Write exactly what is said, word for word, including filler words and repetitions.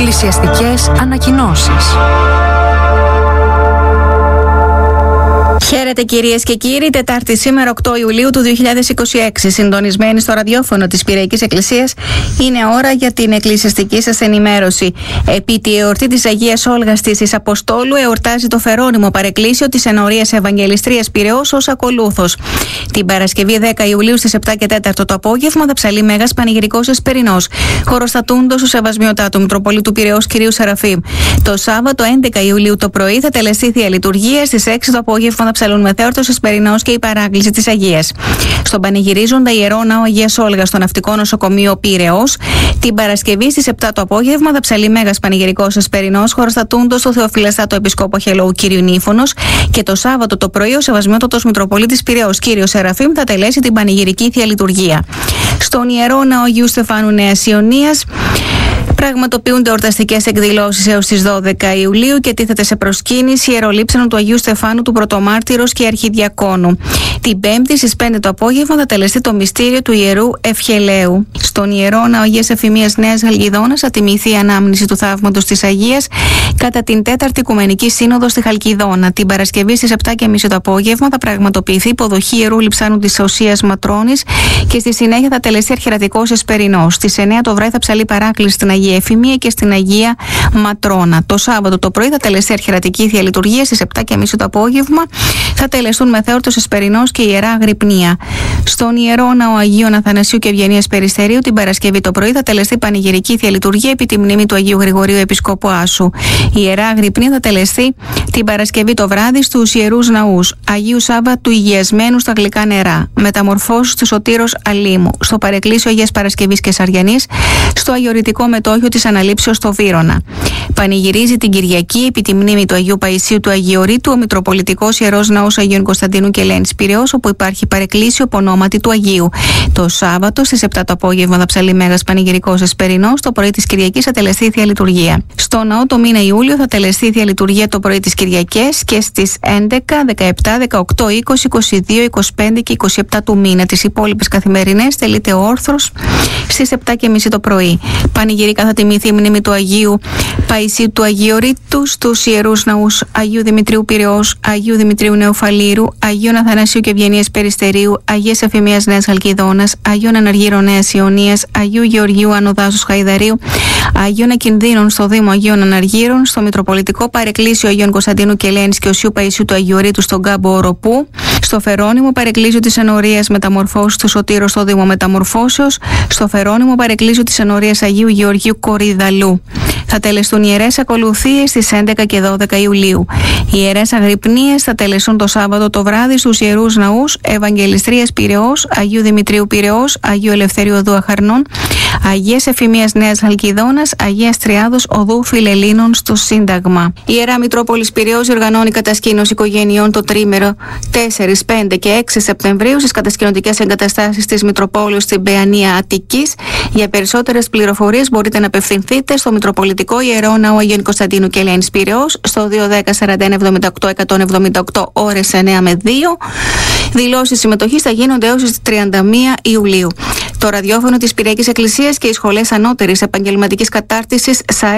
Εκκλησιαστικές ανακοινώσεις. Χαίρετε κυρίες και κύριοι, Τετάρτη σήμερα οκτώ Ιουλίου του δύο χιλιάδες είκοσι έξι. Συντονισμένοι στο ραδιόφωνο της Πειραϊκής Εκκλησίας, είναι ώρα για την εκκλησιαστική σας ενημέρωση. Επί τη εορτή της Αγίας Όλγας της εις Αποστόλου εορτάζει το Φερώνυμο Παρεκκλήσιο της Ενορίας Ευαγγελιστρίας Πειραιώς ως ακολούθως. Την Παρασκευή δέκα Ιουλίου στις επτά και τέσσερα το απόγευμα θα ψαλεί Μέγας Πανηγυρικός Εσπερινός, χοροστατούντος ο Σεβασμιωτάτου Μητροπολίτου Πειραιώς κ. Σεραφείμ. Το Σάββατο έντεκα Ιουλίου το πρωί θα τελεστεί Θεία Λειτουργία, στις έξι το απόγευμα θα ψαλούν Μεθέορτος Εσπερινός και η παράκληση της Αγίας. Στον πανηγυρίζοντα Ιερό Ναό Αγίας Όλγας στο Ναυτικό Νοσοκομείο Πειραιώς, την Παρασκευή στις επτά το απόγευμα θα ψαλεί Μέγας Πανηγυρικός Εσπερινός, χοροστατούντος το Θεοφυλαστάτο Επισκόπο Χελοού κ. Νύφωνος, και το Σάββατο το πρωί ο Σεβασμιότατος Μητροπολίτης Πειραιώς κ. Σεραφείμ θα τελέσει την πανηγυρική Θεία Λειτουργία. Στον Ιερό Ναό Αγίου Στεφάνου Νέας Ιωνίας πραγματοποιούνται εορταστικές εκδηλώσεις έως τις δώδεκα Ιουλίου και τίθεται σε προσκύνηση η ιερολείψανο του Αγίου Στεφάνου του Πρωτομάρτυρος και Αρχιδιακόνου. Την Πέμπτη στις πέντε το απόγευμα θα τελεστεί το μυστήριο του Ιερού Ευχελαίου. Στον Ιερό Ναό Αγίας Εφημίας Νέας Χαλκιδόνας θα τιμηθεί η ανάμνηση του Θαύματος της Αγίας κατά την τέταρτη Οικουμενική Σύνοδο στη Χαλκιδόνα. Την Παρασκευή στις επτά και τριάντα το απόγευμα θα πραγματοποιηθεί υποδοχή Ιερού Λειψάνου της Οσίας Ματρώνης και στη συνέχεια θα τελεστεί Αρχιερατικός Εσπερινός. Στις εννέα το βράδυ θα ψαλεί παράκληση στην Αγία Εφημία και στην Αγία Ματρώνα. Το Σάββατο το πρωί θα τελεστεί Αρχιερατική Θεία Λειτουργία, στις επτά και τριάντα το απόγευμα θα τελεστούν Μεθέορτος Εσπερινός και Ιερά Αγρυπνία. Στον Ιερό Ναό Αγίων Αθανασίου και Ευγενίας Περιστερίου την Παρασκευή το πρωί θα τελεστεί Πανηγυρική Θεία Λειτουργία επί τη μνήμη του Αγίου Γρηγορίου Επισκόπου Άσου. Η Ιερά Αγρυπνία θα τελεστεί την Παρασκευή το βράδυ στους Ιερούς Ναούς Αγίου Σάββα του Υγιασμένου στα γλυκά νερά, Μεταμορφώσεις του Σωτήρος Αλήμου, στο Παρεκκλήσιο Αγίας Παρασκευής και Σαριανής, στο Αγιορητικό Μετόχιο της Αναλήψεως στο Βύρωνα. Πανηγυρίζει την Κυριακή επί τη μνήμη του Αγίου Παϊσίου του Αγιορείτου ο Μητροπολιτικός Ιερός Ναός Αγίων Κωνσταντίνου και Ελένης Πειραιώς, όπου υπάρχει παρεκκλήσιο ονόματι του Αγίου. Το Σάββατο στις επτά το απόγευμα θα ψαλεί Μέγας Πανηγυρικός Εσπερινός, το πρωί της Κυριακής θα τελεστεί η Θεία Λειτουργία. Στο ναό το μήνα Ιούλιο θα τελεστεί η Θεία Λειτουργία το πρωί της Κυριακής και στις έντεκα, δεκαεπτά, δεκαοκτώ, είκοσι, είκοσι δύο, είκοσι πέντε και είκοσι επτά του μήνα. Τις υπόλοιπες καθημερινές τελείται όρθρος στις επτά και τριάντα το πρωί. Πανηγυρικά θα τιμηθεί η μνήμη του Αγίου Παϊσίου του Αγιορείτου στους Ιερούς Ναούς Αγίου Δημητρίου Πειραιώς, Αγίου Δημητρίου Νεοφαλήρου, Αγίων Αθανασίου και Ευγενίας Περιστερίου, Αγίας Εφημίας Νέας Χαλκιδόνας, Αγίων Αναργύρων Νέας Ιωνίας, Αγίου Γεωργίου Ανοδάσους Χαϊδαρίου, Αγίων Ακινδύνων στο Δήμο Αγίων Αναργύρων, στο Μητροπολιτικό Παρεκκλήσιο Αγίων Κωνσταντίνου και Ελένης και Οσίου Παϊσίου του Αγιορείτου στον Κάμπο Οροπού, στο Φερώνυμο Παρεκκλήσιο της Ενορίας Μεταμορφώσεως του Σωτήρου στο Δήμο Μεταμορφώσεως, στο Φερώνυμο Παρεκκλήσιο της Ενορίας Αγίου Γεωργίου Κορυδαλού. Θα τελεστούν ιερές ακολουθίες στις έντεκα και δώδεκα Ιουλίου. Οι ιερές αγρυπνίες θα τελεστούν το Σάββατο το βράδυ στους Ιερούς Ναούς Ευαγγελιστρίας Πειραιώς, Αγίου Δημητρίου Πειραιώς, Αγίου Ελευθερίου Οδού Αχαρνών, Αγίας Εφημίας Νέας Χαλκιδόνας, Αγίας Τριάδος Οδού Φιλελλήνων στο Σύνταγμα. Η Ιερά Μητρόπολης Πειραιώς οργανώνει κατασκήνωση οικογενειών το τρίμερο τέσσερα, πέντε και έξι Σεπτεμβρίου στις κατασκηνωτικές εγκαταστάσεις της Μητροπόλεως στην Παιανία Αττικής. Για περισσότερες πληροφορίες μπορείτε να απευθυνθείτε στο Μητροπολιτικό Ιερό Ναό Αγίων Κωνσταντίνου και Ελένης Πειραιώς στο δύο ένα μηδέν σαράντα ένα εβδομήντα οκτώ εκατόν εβδομήντα οκτώ ώρες εννέα με δύο. Δηλώσεις συμμετοχής θα γίνονται έως τις τριάντα μία Ιουλίου. Το ραδιόφωνο της Πειραϊκής Εκκλησίας και οι σχολές ανώτερης επαγγελματικής κατάρτισης ΣΑΕ